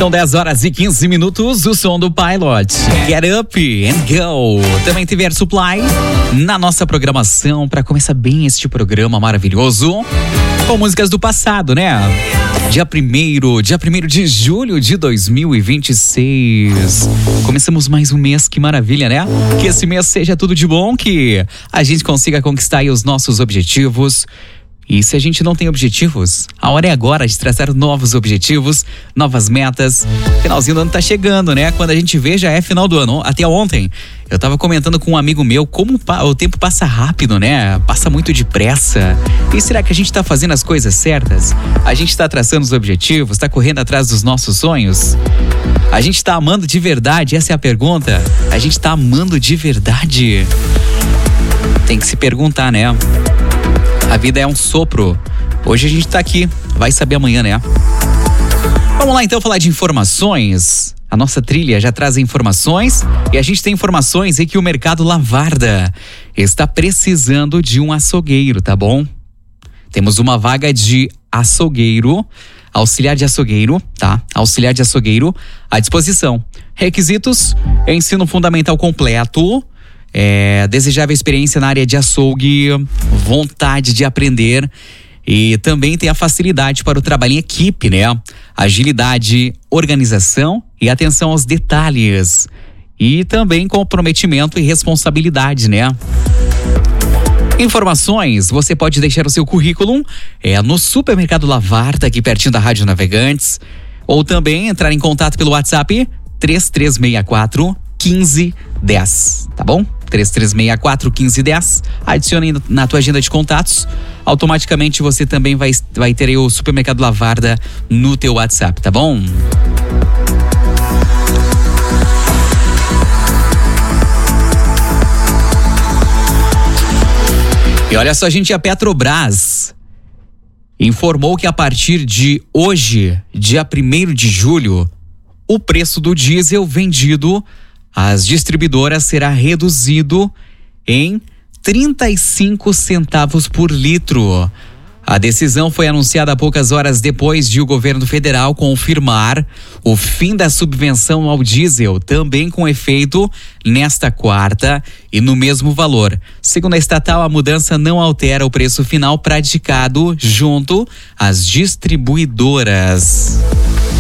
São 10h15, o som do Pilot. Get Up and Go. Também teve Air Supply na nossa programação para começar bem este programa maravilhoso com músicas do passado, né? Dia 1º de julho de 2026. Começamos mais um mês, que maravilha, né? Que esse mês seja tudo de bom, que a gente consiga conquistar aí os nossos objetivos. E se a gente não tem objetivos, a hora é agora de traçar novos objetivos, novas metas. Finalzinho do ano tá chegando, né? Quando a gente vê, já é final do ano. Até ontem, eu tava comentando com um amigo meu como o tempo passa rápido, né? Passa muito depressa. E será que a gente tá fazendo as coisas certas? A gente tá traçando os objetivos? Tá correndo atrás dos nossos sonhos? A gente tá amando de verdade? Essa é a pergunta. A gente tá amando de verdade? Tem que se perguntar, né? A vida é um sopro. Hoje a gente tá aqui, vai saber amanhã, né? Vamos lá então falar de informações. A nossa trilha já traz informações e a gente tem informações aí que o mercado Lavarda está precisando de um açougueiro, tá bom? Temos uma vaga de açougueiro, auxiliar de açougueiro, tá? Auxiliar de açougueiro à disposição. Requisitos: ensino fundamental completo, desejável experiência na área de açougue, vontade de aprender e também tem a facilidade para o trabalho em equipe, né? Agilidade, organização e atenção aos detalhes e também comprometimento e responsabilidade, né? Informações, você pode deixar o seu currículo no Supermercado Lavarda, aqui pertinho da Rádio Navegantes, ou também entrar em contato pelo WhatsApp 3364 1510, tá bom? 3364-1510, adicione na tua agenda de contatos, automaticamente você também vai ter aí o Supermercado Lavarda no teu WhatsApp, tá bom? E olha só, gente, a Petrobras informou que a partir de hoje, dia 1º de julho, o preço do diesel vendido às distribuidoras será reduzido em 35 centavos por litro. A decisão foi anunciada poucas horas depois de o governo federal confirmar o fim da subvenção ao diesel, também com efeito nesta quarta e no mesmo valor. Segundo a estatal, a mudança não altera o preço final praticado junto às distribuidoras.